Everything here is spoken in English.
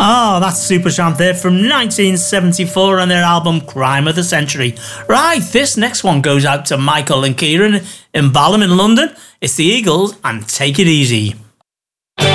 Oh, that's Supertramp there from 1974 on their album Crime of the Century. Right, this next one goes out to Michael and Kieran in Balham in London. It's the Eagles and Take It Easy.